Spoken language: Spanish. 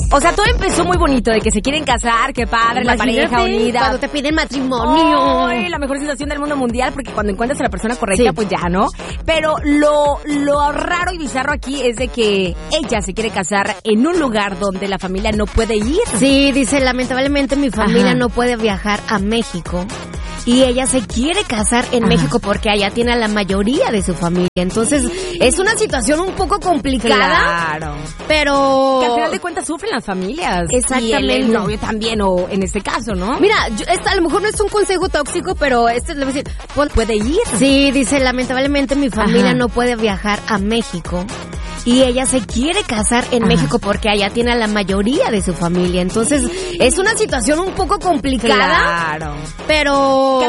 O sea, todo empezó muy bonito, de que se quieren casar, qué padre, la pareja unida. Cuando te piden matrimonio. Ay, la mejor sensación del mundo mundial, porque cuando encuentras a la persona correcta, pues ya, ¿no? Pero lo raro y bizarro aquí es de que ella se quiere casar en un lugar donde la familia no puede ir. Sí, dice, lamentablemente mi familia no puede viajar a México. Y ella se quiere casar en México porque allá tiene a la mayoría de su familia. Entonces, es una situación un poco complicada. Claro. Pero... que al final de cuentas sufren las familias. Exactamente. Y el novio también, o en este caso, ¿no? Mira, a lo mejor no es un consejo tóxico, pero le voy a decir... puede ir. Sí, dice, lamentablemente mi familia no puede viajar a México. Y ella se quiere casar en México porque allá tiene a la mayoría de su familia. Entonces, es una situación un poco complicada. Claro. Pero...